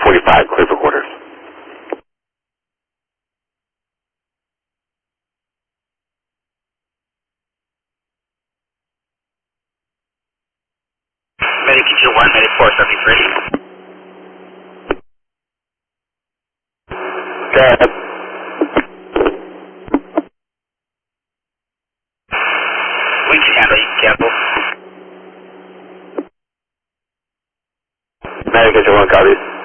45, clear for quarters. Medic Teacher 1, Medic 473. We can handle, you can cancel. Medic Teacher 1, copies.